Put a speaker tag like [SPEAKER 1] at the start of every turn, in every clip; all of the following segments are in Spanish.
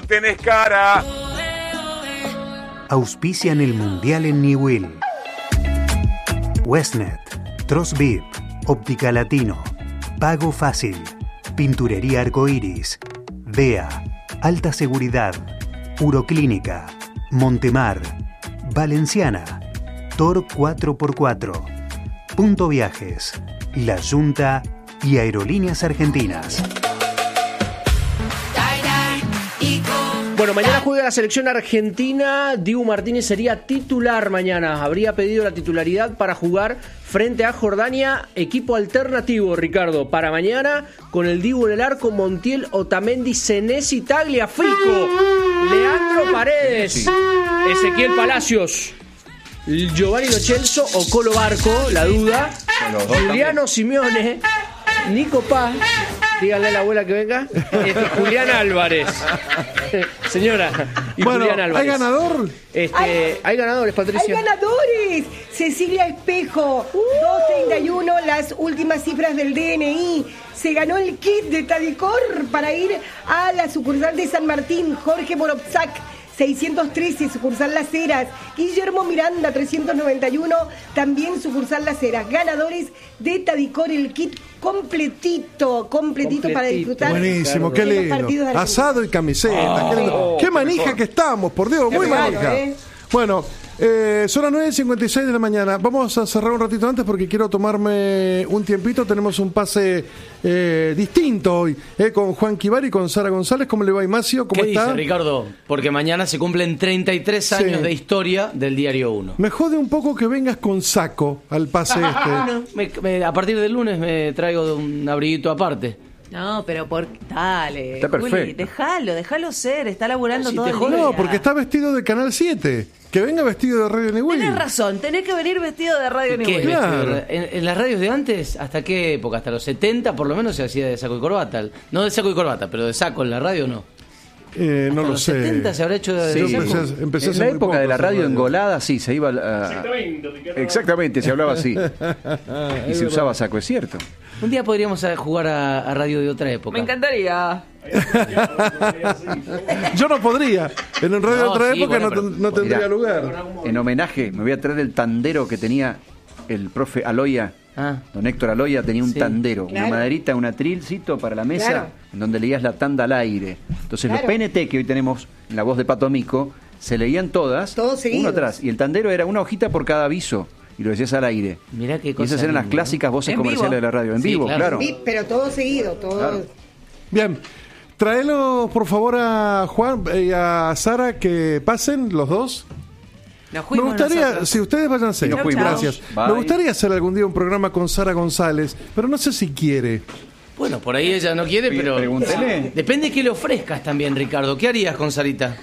[SPEAKER 1] no tenés cara.
[SPEAKER 2] Auspician el Mundial en Newell. Westnet, Trosbib, Óptica Latino, Pago Fácil, Pinturería Arcoiris, DEA, Alta Seguridad, Uroclínica, Montemar, Valenciana, Tor 4x4, Punto Viajes, La Junta y Aerolíneas Argentinas.
[SPEAKER 3] Bueno, mañana juega la selección argentina. Dibu Martínez sería titular mañana. Habría pedido la titularidad para jugar frente a Jordania. Equipo alternativo, Ricardo, para mañana, con el Dibu en el arco: Montiel, Otamendi, Senesi, Tagliafico, Leandro Paredes, Ezequiel Palacios, Giovanni Lo Celso o Colo Barco, la duda, Juliano Simeone, Nico Paz, díganle a la abuela que venga, Julián Álvarez. Señora, y
[SPEAKER 4] bueno,
[SPEAKER 3] Julián Álvarez.
[SPEAKER 4] ¿Hay ganador?
[SPEAKER 3] Hay ganadores, Patricia.
[SPEAKER 5] ¡Hay ganadores! Cecilia Espejo, 231, las últimas cifras del DNI. Se ganó el kit de Tadicor para ir a la sucursal de San Martín. Jorge Borovzak, 613, sucursal Las Heras. Guillermo Miranda, 391, también sucursal Las Heras. Ganadores de Tadicor, el kit completito para disfrutar.
[SPEAKER 4] Buenísimo, qué lindo. Asado y camiseta. Qué lindo. Qué manija que estamos, por Dios, muy manija. Bueno, son las 9:56 de la mañana. Vamos a cerrar un ratito antes porque quiero tomarme un tiempito. Tenemos un pase distinto hoy, con Juan Kibar y con Sara González. ¿Cómo le va, Ignacio? ¿Cómo está?
[SPEAKER 6] ¿Qué dice, Ricardo? Porque mañana se cumplen 33 años de historia del Diario 1.
[SPEAKER 4] Me jode un poco que vengas con saco al pase
[SPEAKER 6] A partir del lunes me traigo un abriguito aparte.
[SPEAKER 7] No, pero dale,
[SPEAKER 8] está perfecto.
[SPEAKER 7] Juli, déjalo ser, está laburando todo el día.
[SPEAKER 4] No, porque está vestido de Canal 7. Que venga vestido de Radio Newell.
[SPEAKER 7] Tenés razón, tenés que venir vestido de Radio Newell.
[SPEAKER 4] Claro.
[SPEAKER 6] En las radios de antes, ¿hasta qué época? Hasta los 70 por lo menos se hacía de saco y corbata. No de saco y corbata, pero de saco en la radio no.
[SPEAKER 4] No lo sé.
[SPEAKER 6] En los 70 se habrá hecho de
[SPEAKER 8] empecé en la época de la radio engolada, sí, se iba exactamente, se hablaba así. Y se usaba saco, es cierto.
[SPEAKER 6] Un día podríamos jugar a radio de otra época.
[SPEAKER 7] Me encantaría.
[SPEAKER 4] Yo no podría. En un radio de otra época no tendría lugar.
[SPEAKER 8] En homenaje, me voy a traer el tandero que tenía el profe Aloya. Don Héctor Aloya tenía un tandero, una maderita, un atrilcito para la mesa, en donde leías la tanda al aire. Entonces los PNT que hoy tenemos en la voz de Pato Mico, se leían todos uno atrás, y el tandero era una hojita por cada aviso, y lo decías al aire.
[SPEAKER 6] Mirá qué cosa.
[SPEAKER 8] Y esas eran las clásicas voces comerciales de la radio, en vivo, claro.
[SPEAKER 5] Pero todo seguido, todo. Claro.
[SPEAKER 4] Bien, tráelos por favor a Juan y a Sara que pasen los dos. Me gustaría, nosotros. Si ustedes váyanse, gracias. Bye. Me gustaría hacer algún día un programa con Sara González, pero no sé si quiere.
[SPEAKER 6] Bueno, por ahí ella no quiere, pero depende de qué le ofrezcas también, Ricardo. ¿Qué harías con Sarita?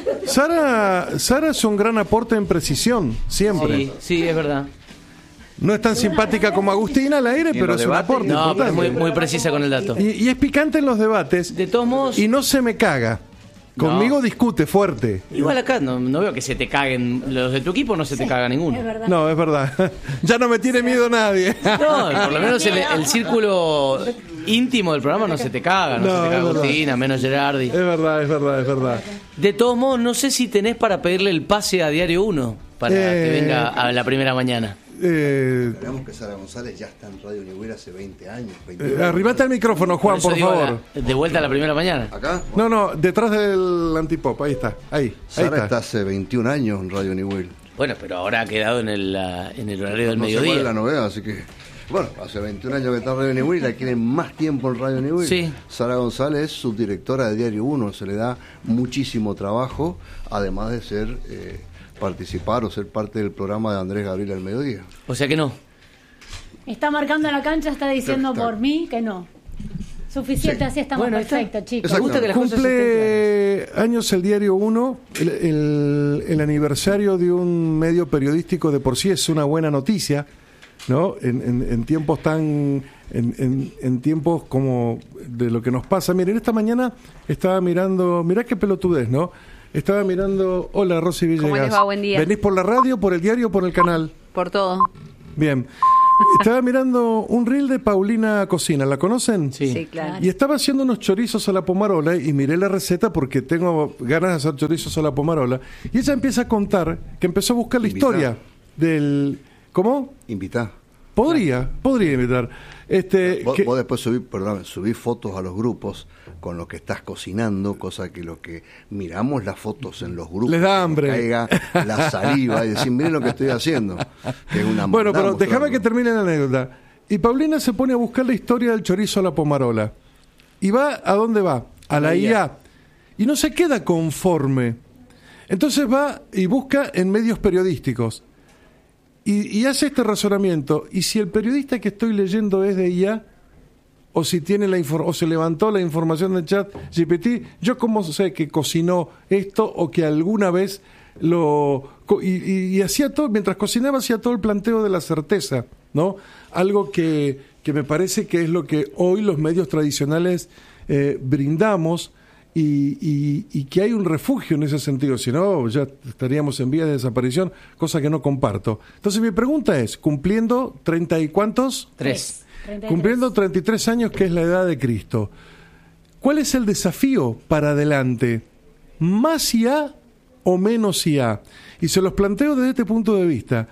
[SPEAKER 4] Sara es un gran aporte en precisión, siempre.
[SPEAKER 6] Sí, es verdad.
[SPEAKER 4] No es tan simpática como Agustina al aire, pero es un aporte importante.
[SPEAKER 6] Pero muy precisa con el dato.
[SPEAKER 4] Y es picante en los debates.
[SPEAKER 6] De todos modos.
[SPEAKER 4] Y no se me caga. Conmigo discute fuerte.
[SPEAKER 6] Igual acá no veo que se te caguen. Los de tu equipo no se te caga ninguno.
[SPEAKER 5] Es
[SPEAKER 4] no, es verdad. Ya no me tiene miedo nadie.
[SPEAKER 6] No, por lo menos el círculo íntimo del programa no se te caga. No se te caga Agustina, menos Gerardi.
[SPEAKER 4] Es verdad.
[SPEAKER 6] De todos modos, no sé si tenés para pedirle el pase a Diario 1 para que venga a la primera mañana.
[SPEAKER 9] Esperamos que Sara González ya está en Radio Newell hace 20 años.
[SPEAKER 4] Arrimate al micrófono, Juan, por favor.
[SPEAKER 6] De vuelta a la primera mañana.
[SPEAKER 9] ¿Acá?
[SPEAKER 4] No, detrás del antipop, ahí está.
[SPEAKER 9] Sara está hace 21 años en Radio Newell.
[SPEAKER 6] Bueno, pero ahora ha quedado en el horario del mediodía.
[SPEAKER 9] No sé cuál es la novedad, así que... Bueno, hace 21 años que está en Radio Newell y la quieren más tiempo en Radio Newell.
[SPEAKER 6] Sí.
[SPEAKER 9] Sara González es subdirectora de Diario 1, se le da muchísimo trabajo, además de ser... participar o ser parte del programa de Andrés Gabriel al mediodía.
[SPEAKER 6] O sea que no.
[SPEAKER 10] Está marcando la cancha, está diciendo por mí que no. Suficiente, así estamos perfectos, chicos.
[SPEAKER 6] Me gusta que las
[SPEAKER 4] cumple años el Diario 1, el aniversario de un medio periodístico de por sí es una buena noticia, ¿no? En tiempos tan... En tiempos como de lo que nos pasa. Miren, esta mañana estaba mirando... Mirá qué pelotudez, ¿no? Estaba mirando... Hola, Rosy Villegas.
[SPEAKER 7] ¿Cómo les va? Buen día.
[SPEAKER 4] ¿Venís por la radio, por el diario o por el canal?
[SPEAKER 7] Por todo.
[SPEAKER 4] Bien. Estaba mirando un reel de Paulina Cocina, ¿la conocen?
[SPEAKER 7] Sí, claro.
[SPEAKER 4] Y estaba haciendo unos chorizos a la pomarola y miré la receta porque tengo ganas de hacer chorizos a la pomarola. Y ella empieza a contar que empezó a buscar la historia del... ¿Cómo?
[SPEAKER 9] Invitá.
[SPEAKER 4] Podría invitar.
[SPEAKER 9] Vos después subí fotos a los grupos con lo que estás cocinando, cosa que lo que miramos las fotos en los grupos
[SPEAKER 4] les da hambre,
[SPEAKER 9] caiga la saliva y decir, miren lo que estoy haciendo, que es una
[SPEAKER 4] bueno, pero déjame
[SPEAKER 9] mostrarlo.
[SPEAKER 4] que termine la anécdota. Y Paulina se pone a buscar la historia del chorizo a la pomarola y va, ¿a dónde va? A la IA. Y no se queda conforme, entonces va y busca en medios periodísticos y hace este razonamiento. Y si el periodista que estoy leyendo es de IA, o si tiene o se levantó la información del chat GPT, yo cómo sé que cocinó esto o que alguna vez y hacía todo, mientras cocinaba hacía todo el planteo de la certeza, ¿no? Algo que me parece que es lo que hoy los medios tradicionales brindamos y que hay un refugio en ese sentido, si no ya estaríamos en vías de desaparición, cosa que no comparto. Entonces mi pregunta es, cumpliendo 30 y ¿cuántos?
[SPEAKER 6] 3.
[SPEAKER 4] Cumpliendo 33 años, que es la edad de Cristo, ¿cuál es el desafío para adelante? ¿Más IA o menos IA? Y se los planteo desde este punto de vista.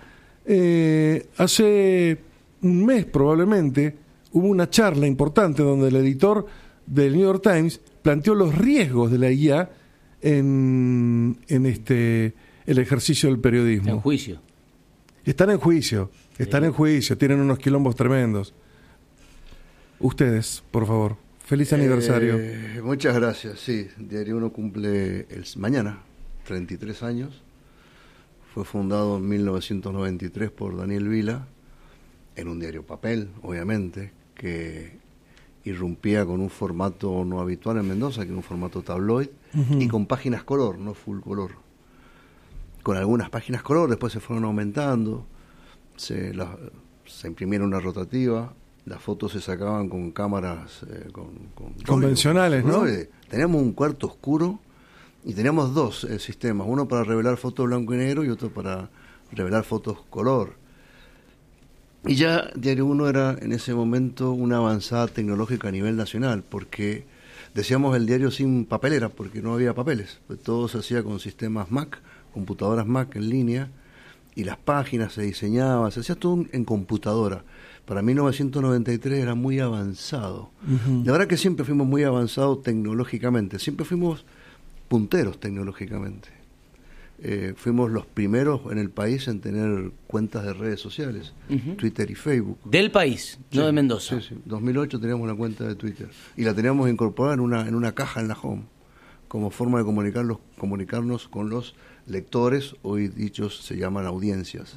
[SPEAKER 4] Hace un mes probablemente hubo una charla importante donde el editor del New York Times planteó los riesgos de la IA en el ejercicio del periodismo.
[SPEAKER 6] En juicio.
[SPEAKER 4] Están en juicio, tienen unos quilombos tremendos. Ustedes, por favor, feliz aniversario.
[SPEAKER 9] Muchas gracias, sí. Diario Uno cumple mañana 33 años. Fue fundado en 1993 por Daniel Vila, en un diario papel, obviamente, que irrumpía con un formato no habitual en Mendoza, que era un formato tabloid, y con páginas color, no full color. Con algunas páginas color, después se fueron aumentando, se imprimieron una rotativa, las fotos se sacaban con cámaras
[SPEAKER 4] convencionales, ¿no?
[SPEAKER 9] Teníamos un cuarto oscuro y teníamos dos sistemas, uno para revelar fotos blanco y negro y otro para revelar fotos color. Y ya Diario Uno era en ese momento una avanzada tecnológica a nivel nacional, porque decíamos el diario sin papelera, porque no había papeles, todo se hacía con sistemas Mac, computadoras Mac en línea, y las páginas se diseñaban, se hacía todo en computadora. Para 1993 era muy avanzado. La verdad que siempre fuimos muy avanzados tecnológicamente, siempre fuimos punteros tecnológicamente. Fuimos los primeros en el país en tener cuentas de redes sociales, Twitter y Facebook.
[SPEAKER 6] Del país, sí, no de Mendoza.
[SPEAKER 9] Sí. 2008 teníamos una cuenta de Twitter y la teníamos incorporada en una caja en la home, como forma de comunicarnos con los lectores, hoy dichos se llaman audiencias.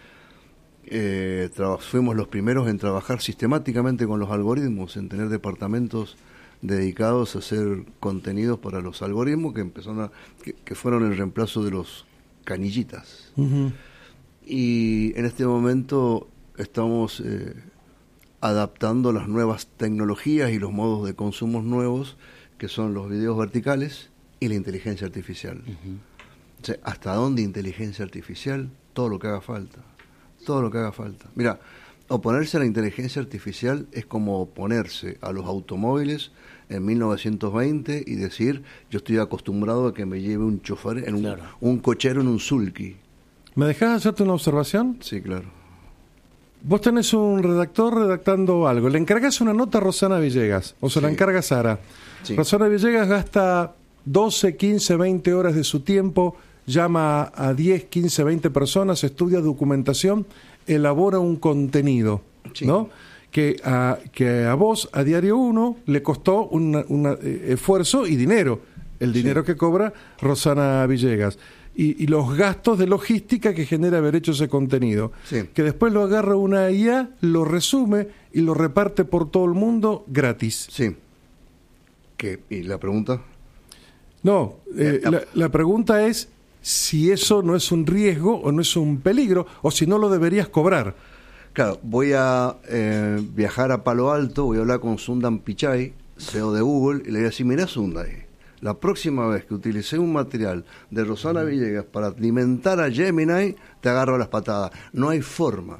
[SPEAKER 9] Fuimos los primeros en trabajar sistemáticamente con los algoritmos, en tener departamentos dedicados a hacer contenidos para los algoritmos que fueron el reemplazo de los canillitas. Y en este momento estamos adaptando las nuevas tecnologías y los modos de consumo nuevos, que son los videos verticales y la inteligencia artificial. O sea, ¿hasta dónde inteligencia artificial? Todo lo que haga falta. Mira, oponerse a la inteligencia artificial es como oponerse a los automóviles en 1920 y decir, yo estoy acostumbrado a que me lleve un chofer, un cochero en un sulky.
[SPEAKER 4] ¿Me dejás hacerte una observación?
[SPEAKER 9] Sí, claro.
[SPEAKER 4] Vos tenés un redactor redactando algo, le encargas una nota a Rosana Villegas, o se la encarga Sara. Sí. Rosana Villegas gasta 12, 15, 20 horas de su tiempo, llama a 10, 15, 20 personas, estudia documentación, elabora un contenido, ¿no? Que a vos, a Diario Uno, le costó un esfuerzo y dinero, el dinero que cobra Rosana Villegas, y los gastos de logística que genera haber hecho ese contenido, que después lo agarra una IA, lo resume y lo reparte por todo el mundo gratis.
[SPEAKER 9] Sí. ¿Y la pregunta?
[SPEAKER 4] No, la pregunta es si eso no es un riesgo o no es un peligro, o si no lo deberías cobrar.
[SPEAKER 9] Claro, voy a viajar a Palo Alto, voy a hablar con Sundar Pichai, CEO de Google, y le voy a decir, mirá Sundar, la próxima vez que utilicé un material de Rosana Villegas para alimentar a Gemini, te agarro las patadas. No hay forma.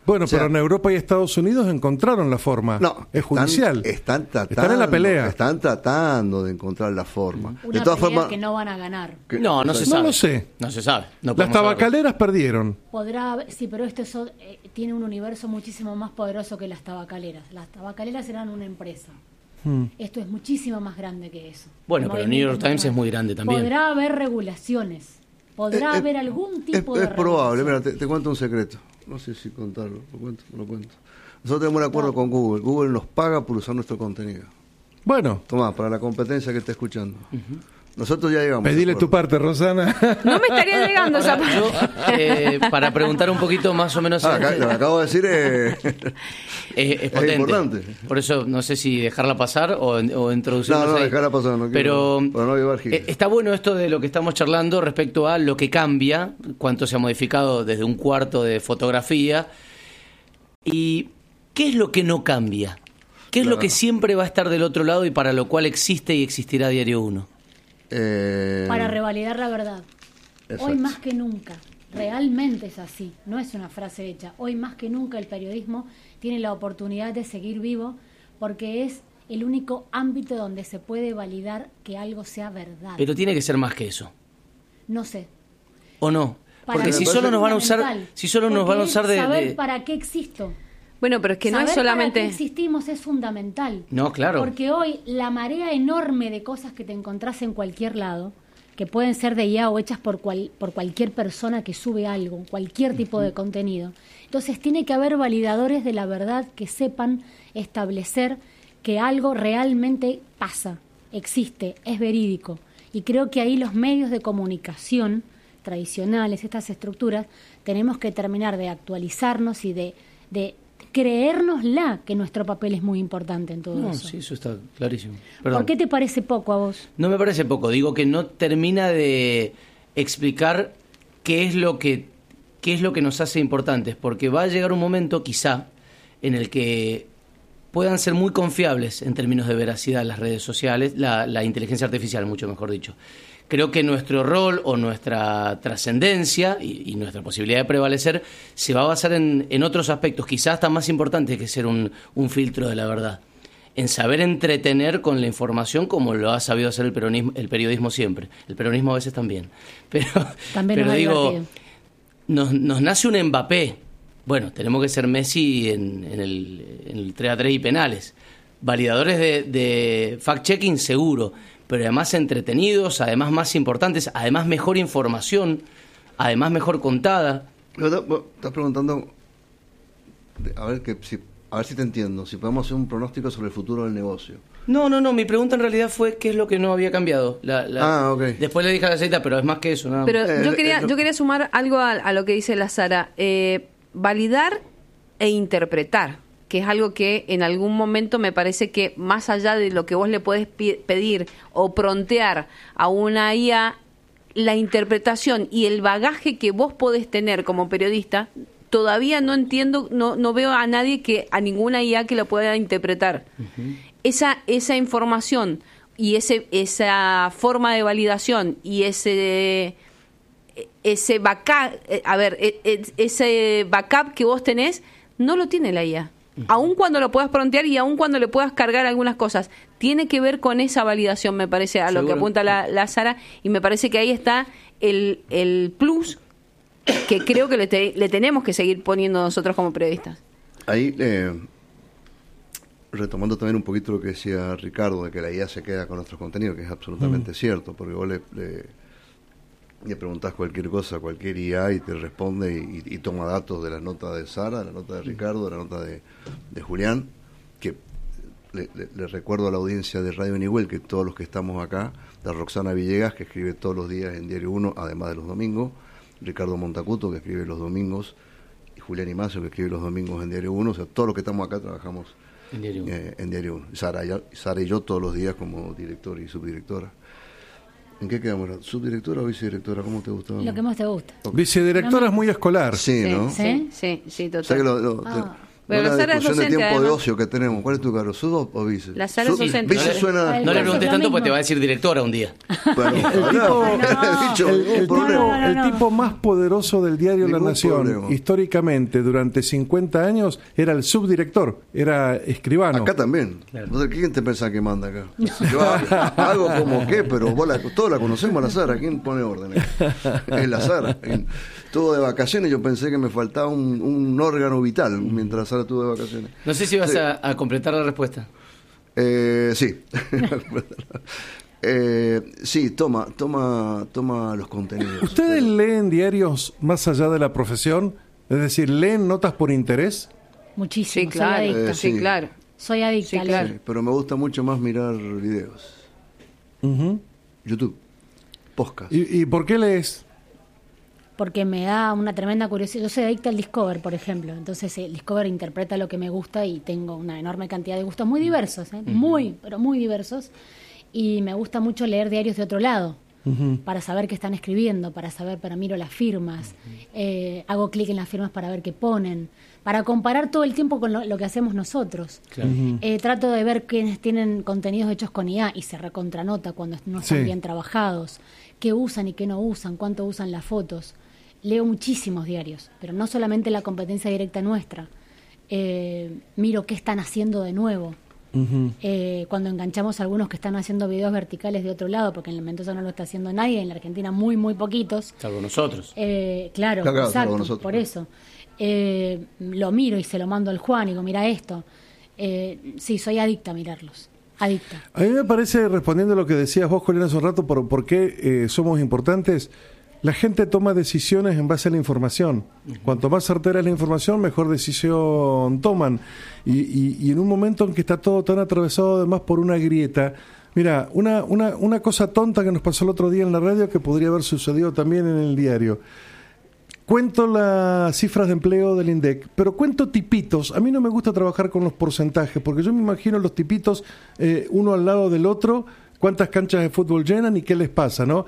[SPEAKER 4] Bueno, pero en Europa y Estados Unidos encontraron la forma.
[SPEAKER 9] No,
[SPEAKER 4] es judicial.
[SPEAKER 9] Están
[SPEAKER 4] en la pelea.
[SPEAKER 9] Están tratando de encontrar la forma.
[SPEAKER 10] Una
[SPEAKER 9] de todas
[SPEAKER 10] pelea
[SPEAKER 9] formas,
[SPEAKER 10] que no van a ganar.
[SPEAKER 6] No se sabe.
[SPEAKER 4] No lo sé.
[SPEAKER 6] No se sabe. No
[SPEAKER 4] Las tabacaleras perdieron.
[SPEAKER 10] Sí, pero tiene un universo muchísimo más poderoso que las tabacaleras. Las tabacaleras eran una empresa. Esto es muchísimo más grande que eso.
[SPEAKER 6] Bueno, pero el New York Times es muy grande también.
[SPEAKER 10] Podrá haber regulaciones. Podrá haber algún tipo de
[SPEAKER 9] es probable. Mira, te cuento un secreto. No sé si contarlo. Lo cuento. Nosotros tenemos un acuerdo con Google. Google nos paga por usar nuestro contenido.
[SPEAKER 4] Bueno.
[SPEAKER 9] Tomá, para la competencia que está escuchando. Nosotros ya llegamos.
[SPEAKER 4] Pedile tu parte, Rosana.
[SPEAKER 7] No me estaría llegando esa parte.
[SPEAKER 6] Yo, para preguntar un poquito más o menos...
[SPEAKER 9] lo que acabo de decir
[SPEAKER 6] es potente.
[SPEAKER 9] Importante.
[SPEAKER 6] Por eso no sé si dejarla pasar o introducirnos
[SPEAKER 9] No,
[SPEAKER 6] ahí.
[SPEAKER 9] dejarla pasar. No
[SPEAKER 6] pero
[SPEAKER 9] no llevar giles.
[SPEAKER 6] Está bueno esto de lo que estamos charlando respecto a lo que cambia, cuánto se ha modificado desde un cuarto de fotografía. ¿Y qué es lo que no cambia? ¿Qué es lo que siempre va a estar del otro lado y para lo cual existe y existirá Diario 1?
[SPEAKER 10] Para revalidar la verdad. Exacto. Hoy más que nunca, realmente es así, no es una frase hecha. Hoy más que nunca el periodismo tiene la oportunidad de seguir vivo porque es el único ámbito donde se puede validar que algo sea verdad.
[SPEAKER 6] Pero tiene que ser más que eso.
[SPEAKER 10] No sé.
[SPEAKER 6] ¿O no? Porque si solo nos van a usar,
[SPEAKER 10] saber para qué existo.
[SPEAKER 7] Bueno, pero es que
[SPEAKER 10] saber
[SPEAKER 7] no es solamente...
[SPEAKER 10] para qué existimos es fundamental.
[SPEAKER 6] No, claro.
[SPEAKER 10] Porque hoy la marea enorme de cosas que te encontrás en cualquier lado, que pueden ser de IA o hechas por cualquier persona que sube algo, cualquier tipo de contenido. Entonces tiene que haber validadores de la verdad que sepan establecer que algo realmente pasa, existe, es verídico. Y creo que ahí los medios de comunicación tradicionales, estas estructuras, tenemos que terminar de actualizarnos y de creérnosla que nuestro papel es muy importante en todo eso.
[SPEAKER 6] Sí, eso está clarísimo. Perdón.
[SPEAKER 10] ¿Por qué te parece poco a vos?
[SPEAKER 6] No me parece poco, digo que no termina de explicar qué es lo que nos hace importantes, porque va a llegar un momento, quizá, en el que puedan ser muy confiables en términos de veracidad las redes sociales, la inteligencia artificial, mucho mejor dicho. Creo que nuestro rol o nuestra trascendencia y nuestra posibilidad de prevalecer se va a basar en otros aspectos, quizás hasta más importantes que ser un filtro de la verdad. En saber entretener con la información como lo ha sabido hacer el periodismo siempre. El peronismo a veces también. Pero digo, nos nace un Mbappé. Bueno, tenemos que ser Messi en el 3-3 y penales. Validadores de fact-checking, seguro. Pero además entretenidos, además más importantes, además mejor información, además mejor contada.
[SPEAKER 9] Estás preguntando, a ver si te entiendo, si podemos hacer un pronóstico sobre el futuro del negocio.
[SPEAKER 6] No, mi pregunta en realidad fue qué es lo que no había cambiado.
[SPEAKER 9] Okay.
[SPEAKER 6] Después le dije a la Ceita, pero es más que eso. Nada.
[SPEAKER 7] Pero yo quería sumar algo a lo que dice la Sara. Validar e interpretar, que es algo que en algún momento me parece que más allá de lo que vos le podés pedir o prontear a una IA, la interpretación y el bagaje que vos podés tener como periodista, todavía no entiendo, no veo a nadie a ninguna IA que la pueda interpretar. Uh-huh. Esa información y esa forma de validación y ese backup, ese backup que vos tenés, no lo tiene la IA. Aun cuando lo puedas prontear y aun cuando le puedas cargar algunas cosas, tiene que ver con esa validación, me parece, a lo que apunta la Sara, y me parece que ahí está el plus que creo que le tenemos que seguir poniendo nosotros como periodistas.
[SPEAKER 9] Ahí, retomando también un poquito lo que decía Ricardo, de que la IA se queda con nuestros contenidos, que es absolutamente cierto, porque vos le preguntás cualquier cosa a cualquier IA y te responde y toma datos de la nota de Sara, de la nota de Ricardo, de la nota de Julián, que le recuerdo a la audiencia de Radio Nihuel que todos los que estamos acá, de Roxana Villegas, que escribe todos los días en Diario 1, además de los domingos, Ricardo Montacuto, que escribe los domingos, y Julián Imacio, que escribe los domingos en Diario 1, o sea, todos los que estamos acá trabajamos en Diario 1. Sara y yo todos los días como director y subdirectora. ¿En qué quedamos? ¿Subdirectora o vicedirectora? ¿Cómo te gusta?
[SPEAKER 10] Lo que más te gusta.
[SPEAKER 4] Okay. Vicedirectora es muy escolar.
[SPEAKER 9] Sí, ¿no?
[SPEAKER 7] Sí, total.
[SPEAKER 9] O sea que
[SPEAKER 7] Pero
[SPEAKER 9] una
[SPEAKER 7] la Sara es
[SPEAKER 9] discusión
[SPEAKER 7] docente,
[SPEAKER 9] de tiempo
[SPEAKER 7] además.
[SPEAKER 9] de ocio que tenemos. ¿Cuál es tu cargo? ¿Sud o vice?
[SPEAKER 7] La Sara es docente.
[SPEAKER 9] Vice suena...
[SPEAKER 6] No le preguntes tanto porque te va a decir directora un día.
[SPEAKER 9] Pero,
[SPEAKER 4] el tipo más poderoso del diario La
[SPEAKER 9] Ningún
[SPEAKER 4] Nación,
[SPEAKER 9] problema.
[SPEAKER 4] históricamente, durante 50 años, era el subdirector, era escribano.
[SPEAKER 9] Acá también. Entonces, ¿quién te piensa que manda acá? Yo hago como que, pero todos la conocemos, la Sara. ¿Quién pone orden? Es la Sara. Estuvo de vacaciones, yo pensé que me faltaba un órgano vital mientras Sara estuvo de vacaciones.
[SPEAKER 6] No sé si vas a completar la respuesta.
[SPEAKER 9] Sí. Sí, toma los contenidos.
[SPEAKER 4] ¿Ustedes leen diarios más allá de la profesión? Es decir, ¿leen notas por interés?
[SPEAKER 10] Muchísimo.
[SPEAKER 7] Sí, claro.
[SPEAKER 10] Soy adicta.
[SPEAKER 7] Sí, claro.
[SPEAKER 10] Soy adicta.
[SPEAKER 7] Sí,
[SPEAKER 10] a
[SPEAKER 7] claro.
[SPEAKER 10] leer.
[SPEAKER 9] Sí, pero me gusta mucho más mirar videos. YouTube, podcast.
[SPEAKER 4] ¿Y por qué lees?
[SPEAKER 10] Porque me da una tremenda curiosidad. Yo soy adicta al Discover, por ejemplo. Entonces el Discover interpreta lo que me gusta y tengo una enorme cantidad de gustos muy diversos, pero muy diversos. Y me gusta mucho leer diarios de otro lado, para saber qué están escribiendo, para miro las firmas, hago clic en las firmas para ver qué ponen, para comparar todo el tiempo con lo que hacemos nosotros.
[SPEAKER 6] Claro.
[SPEAKER 10] Trato de ver quiénes tienen contenidos hechos con IA y se recontranota cuando no están bien trabajados, qué usan y qué no usan, cuánto usan las fotos. Leo muchísimos diarios, pero no solamente la competencia directa nuestra. Miro qué están haciendo de nuevo. Cuando enganchamos a algunos que están haciendo videos verticales de otro lado, porque en Mendoza no lo está haciendo nadie, en la Argentina muy, muy poquitos.
[SPEAKER 6] Salvo nosotros.
[SPEAKER 10] Claro, exacto, por eso. Lo miro y se lo mando al Juan y digo, mira esto. Sí, soy adicta a mirarlos. Adicta.
[SPEAKER 4] A mí me parece, respondiendo a lo que decías vos, Julián, hace un rato, por qué somos importantes. La gente toma decisiones en base a la información. Cuanto más certera es la información, mejor decisión toman. Y en un momento en que está todo tan atravesado además por una grieta. Mira, una cosa tonta que nos pasó el otro día en la radio que podría haber sucedido también en el diario. Cuento las cifras de empleo del INDEC, pero cuento tipitos. A mí no me gusta trabajar con los porcentajes, porque yo me imagino los tipitos uno al lado del otro, cuántas canchas de fútbol llenan y qué les pasa, ¿no?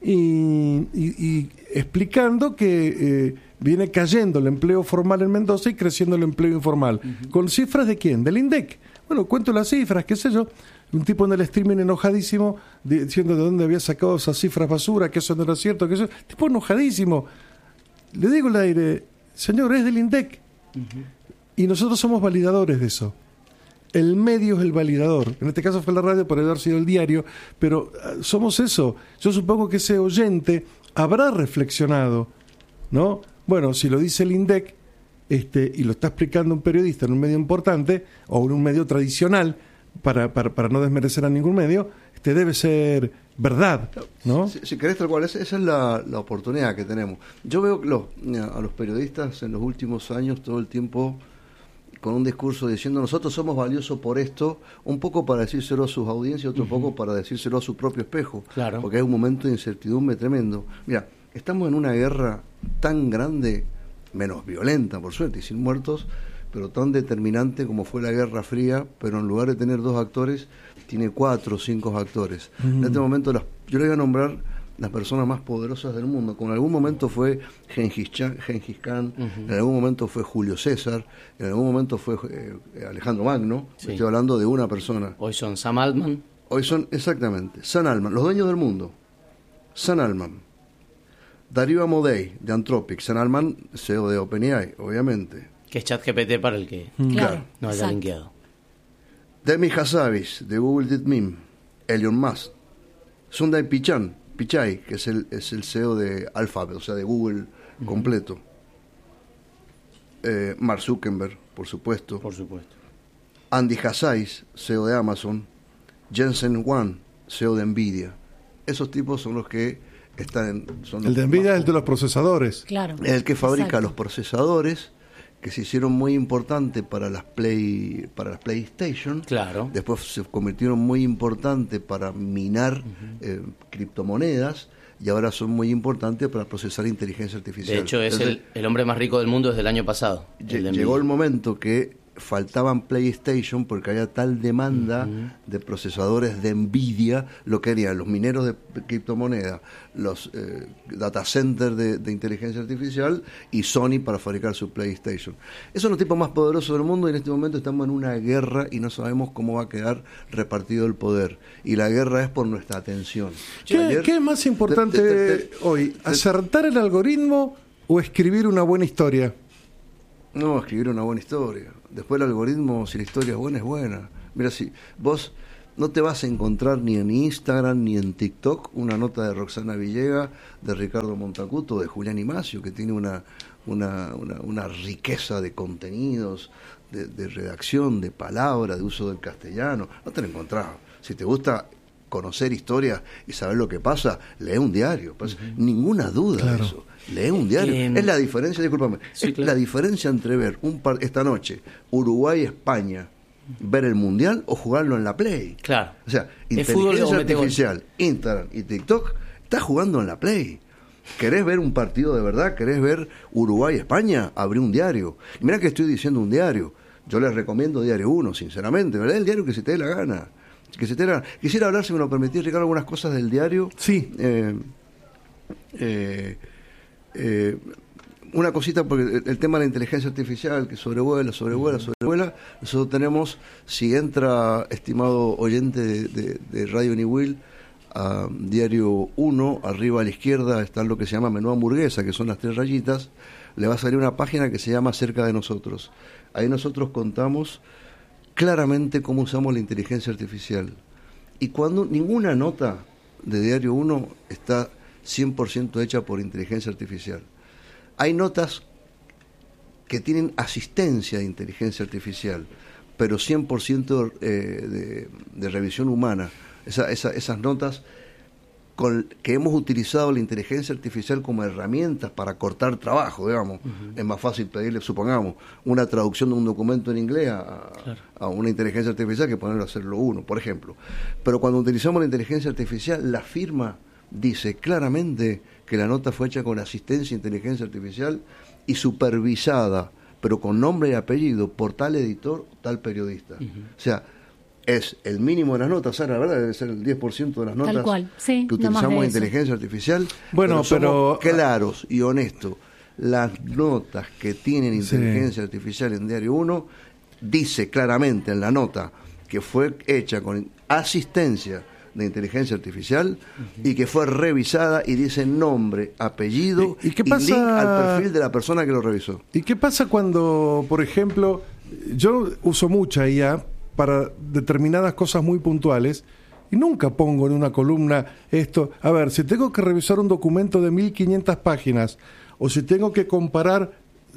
[SPEAKER 4] Y explicando que viene cayendo el empleo formal en Mendoza y creciendo el empleo informal. ¿Con cifras de quién? Del INDEC. Bueno, cuento las cifras, qué sé yo. Un tipo en el streaming enojadísimo, diciendo de dónde había sacado esas cifras basura, que eso no era cierto, que eso... Tipo enojadísimo. Le digo al aire, señor, es del INDEC. Y nosotros somos validadores de eso. El medio es el validador. En este caso fue la radio, por haber sido el diario, pero somos eso. Yo supongo que ese oyente habrá reflexionado, ¿no? Bueno, si lo dice el INDEC, y lo está explicando un periodista en un medio importante, o en un medio tradicional, para no desmerecer a ningún medio, debe ser verdad, ¿no?
[SPEAKER 9] Si querés tal cual, esa es la oportunidad que tenemos. Yo veo a los periodistas en los últimos años todo el tiempo con un discurso diciendo nosotros somos valiosos por esto, un poco para decírselo a sus audiencias, otro poco para decírselo a su propio espejo,
[SPEAKER 6] claro.
[SPEAKER 9] Porque hay un momento de incertidumbre tremendo. Mira, estamos en una guerra tan grande, menos violenta por suerte y sin muertos, pero tan determinante como fue la Guerra Fría, pero en lugar de tener 2 actores, tiene 4 o 5 actores. En este momento yo le voy a nombrar las personas más poderosas del mundo, como en algún momento fue Gengis Khan, en algún momento fue Julio César, en algún momento fue Alejandro Magno, estoy hablando de una persona.
[SPEAKER 6] Hoy son Sam Altman.
[SPEAKER 9] Hoy son, exactamente, Sam Altman, los dueños del mundo. Sam Altman, Darío Amodei, de Anthropic, Sam Altman, CEO de OpenAI, obviamente.
[SPEAKER 6] Que es ChatGPT para el que no haya linkeado.
[SPEAKER 9] Demi Hassabis, de Google DeepMind, Elon Musk, Sundar Pichai, que es el CEO de Alphabet, o sea, de Google completo. Mark Zuckerberg, por supuesto. Andy Jassy, CEO de Amazon. Jensen Huang, CEO de Nvidia. Esos tipos son los que están
[SPEAKER 4] el de Nvidia es el de los procesadores.
[SPEAKER 10] Claro.
[SPEAKER 9] Es el que fabrica los procesadores que se hicieron muy importantes para las PlayStation.
[SPEAKER 6] Claro.
[SPEAKER 9] Después se convirtieron muy importantes para minar criptomonedas y ahora son muy importantes para procesar inteligencia artificial.
[SPEAKER 6] De hecho, es el hombre más rico del mundo desde el año pasado.
[SPEAKER 9] Llegó el momento que faltaban PlayStation porque había tal demanda de procesadores de Nvidia, lo que querían los mineros de criptomonedas, los data centers de inteligencia artificial y Sony para fabricar su PlayStation. Esos son los tipos más poderosos del mundo y en este momento estamos en una guerra y no sabemos cómo va a quedar repartido el poder. Y la guerra es por nuestra atención.
[SPEAKER 4] ¿Qué es más importante hoy? ¿Acertar el algoritmo o escribir una buena historia?
[SPEAKER 9] No, escribir una buena historia. Después el algoritmo, si la historia es buena. Mira, si vos no te vas a encontrar ni en Instagram ni en TikTok una nota de Roxana Villega, de Ricardo Montacuto, de Julián Imacio, que tiene una riqueza de contenidos, de redacción, de palabra, de uso del castellano. No te lo encontrás. Si te gusta conocer historias y saber lo que pasa, lee un diario. Ninguna duda de eso. Lee un diario. Es la diferencia, discúlpame, la diferencia entre ver esta noche Uruguay-España, ver el Mundial o jugarlo en la Play.
[SPEAKER 6] Claro.
[SPEAKER 9] O sea, inteligencia artificial, Instagram y TikTok, estás jugando en la Play. ¿Querés ver un partido de verdad? ¿Querés ver Uruguay-España? Abrí un diario. Y mira que estoy diciendo un diario. Yo les recomiendo Diario 1, sinceramente. ¿Verdad? El diario que se te dé la gana. Quisiera hablar, si me lo permitís, Ricardo, algunas cosas del diario.
[SPEAKER 4] Sí.
[SPEAKER 9] Una cosita, porque el tema de la inteligencia artificial que sobrevuela. Nosotros tenemos, si entra, estimado oyente de Radio Niwil, a Diario 1, arriba a la izquierda está lo que se llama menú hamburguesa, que son las 3 rayitas, le va a salir una página que se llama Cerca de Nosotros. Ahí nosotros contamos claramente cómo usamos la inteligencia artificial. Y cuando ninguna nota de Diario 1 está 100% hecha por inteligencia artificial. Hay notas que tienen asistencia de inteligencia artificial, pero 100% de revisión humana. Esas notas que hemos utilizado la inteligencia artificial como herramientas para cortar trabajo, digamos. Es más fácil pedirle, supongamos, una traducción de un documento en inglés a una inteligencia artificial que ponerlo a hacerlo uno, por ejemplo. Pero cuando utilizamos la inteligencia artificial, la firma dice claramente que la nota fue hecha con asistencia de inteligencia artificial y supervisada, pero con nombre y apellido, por tal editor o tal periodista. O sea, es el mínimo de las notas, Sara, la verdad debe ser el 10% de las notas
[SPEAKER 10] tal cual, sí,
[SPEAKER 9] que utilizamos de inteligencia artificial.
[SPEAKER 4] Bueno, pero
[SPEAKER 9] claros y honestos. Las notas que tienen inteligencia artificial en Diario 1 dice claramente en la nota que fue hecha con asistencia de inteligencia artificial y que fue revisada y dice nombre, apellido
[SPEAKER 4] ¿Y qué pasa?
[SPEAKER 9] Y link al perfil de la persona que lo revisó.
[SPEAKER 4] ¿Y qué pasa cuando, por ejemplo, yo uso mucha IA para determinadas cosas muy puntuales y nunca pongo en una columna esto? A ver, si tengo que revisar un documento de 1500 páginas o si tengo que comparar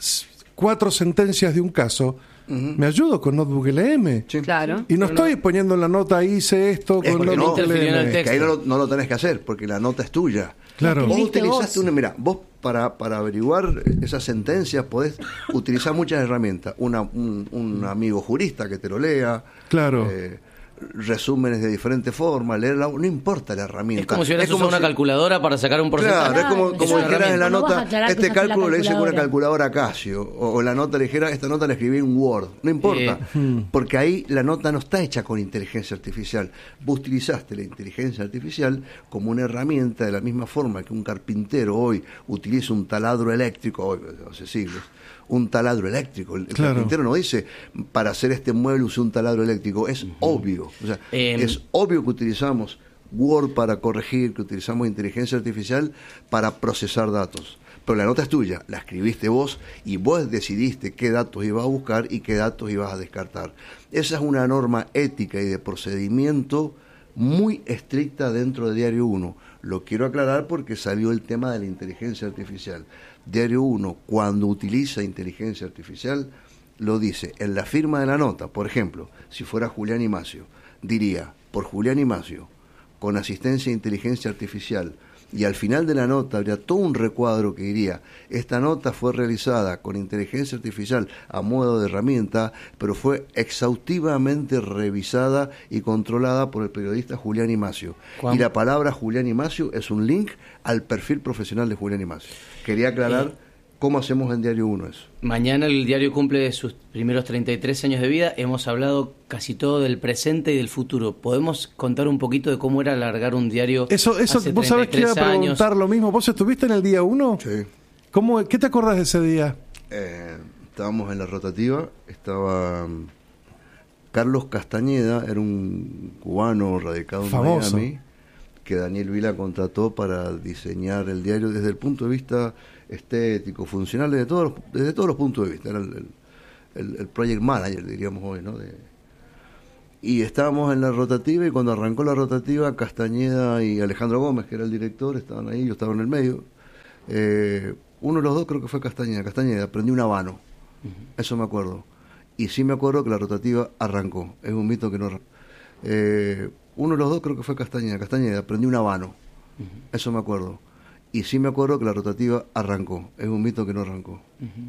[SPEAKER 4] 4 sentencias de un caso, me ayudo con Notebook LM.
[SPEAKER 7] Sí. Claro.
[SPEAKER 4] Y no estoy poniendo en la nota, hice esto con Notebook LM.
[SPEAKER 9] Que ahí no lo tenés que hacer, porque la nota es tuya.
[SPEAKER 4] Claro.
[SPEAKER 9] Vos utilizaste mira, vos para averiguar esas sentencias podés utilizar muchas herramientas. Un amigo jurista que te lo lea.
[SPEAKER 4] Claro.
[SPEAKER 9] Resúmenes de diferentes formas, leerla, no importa la herramienta.
[SPEAKER 6] Es como si hubieras usado una calculadora para sacar un porcentaje.
[SPEAKER 9] Claro, es como dijeras en la nota, este cálculo le hice con una calculadora Casio, o la nota le dijera, esta nota la escribí en Word, no importa, porque ahí la nota no está hecha con inteligencia artificial. Vos utilizaste la inteligencia artificial como una herramienta de la misma forma que un carpintero hoy utiliza un taladro eléctrico, hoy, hace siglos, un taladro eléctrico. El carpintero no dice, para hacer este mueble usé un taladro eléctrico. Es obvio. O sea, es obvio que utilizamos Word para corregir, que utilizamos inteligencia artificial para procesar datos. Pero la nota es tuya, la escribiste vos y vos decidiste qué datos ibas a buscar y qué datos ibas a descartar. Esa es una norma ética y de procedimiento muy estricta dentro de Diario 1. Lo quiero aclarar porque salió el tema de la inteligencia artificial. Diario 1, cuando utiliza inteligencia artificial, lo dice en la firma de la nota. Por ejemplo, si fuera Julián Imacio, diría, por Julián Imacio, con asistencia de inteligencia artificial, y al final de la nota habría todo un recuadro que diría, esta nota fue realizada con inteligencia artificial a modo de herramienta, pero fue exhaustivamente revisada y controlada por el periodista Julián Imacio. Y la palabra Julián Imacio es un link al perfil profesional de Julián Imacio. Quería aclarar ¿Cómo hacemos en Diario 1 eso?
[SPEAKER 6] Mañana el diario cumple sus primeros 33 años de vida. Hemos hablado casi todo del presente y del futuro. ¿Podemos contar un poquito de cómo era alargar un diario
[SPEAKER 4] Eso
[SPEAKER 6] hace
[SPEAKER 4] vos sabés que iba a preguntar lo mismo. ¿Vos estuviste en el día 1?
[SPEAKER 9] Sí.
[SPEAKER 4] ¿Qué te acordás de ese día?
[SPEAKER 9] Estábamos en la rotativa, estaba Carlos Castañeda, era un cubano radicado en
[SPEAKER 4] famoso.
[SPEAKER 9] Miami, que Daniel Vila contrató para diseñar el diario desde el punto de vista estético, funcional, desde todos los puntos de vista. Era el project manager, diríamos hoy, ¿no? Y estábamos en la rotativa, y cuando arrancó la rotativa, Castañeda y Alejandro Gómez, que era el director, estaban ahí, yo estaba en el medio. Uno de los dos creo que fue Castañeda, prendió un habano, eso me acuerdo. Y sí me acuerdo que la rotativa arrancó, es un mito que no arrancó. Uno de los dos creo que fue Castañeda, prendió un habano, eso me acuerdo. Y sí me acuerdo que la rotativa arrancó, es un mito que no arrancó.